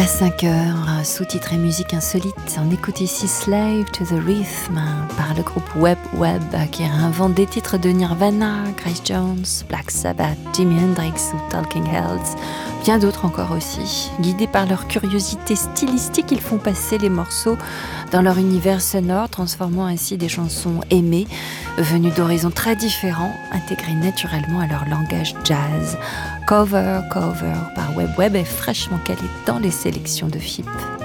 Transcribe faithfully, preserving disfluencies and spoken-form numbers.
Jusqu'à cinq heures, sous-titres et musique insolite. On écoute ici Slave to the Rhythm par le groupe Web Web qui réinvente des titres de Nirvana, Grace Jones, Black Sabbath, Jimi Hendrix ou Talking Heads. Bien d'autres encore aussi. Guidés par leur curiosité stylistique, ils font passer les morceaux dans leur univers sonore, transformant ainsi des chansons aimées, venues d'horizons très différents, intégrées naturellement à leur langage jazz. Cover, Cover par Web Web est fraîchement calé dans les sélections de F I P.